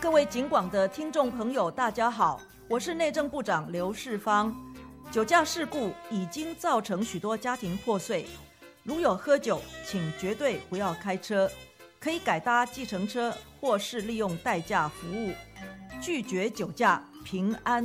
各位警广的听众朋友，大家好，我是内政部长刘世芳。酒驾事故已经造成许多家庭破碎，如有喝酒，请绝对不要开车，可以改搭计程车或是利用代驾服务，拒绝酒驾，平安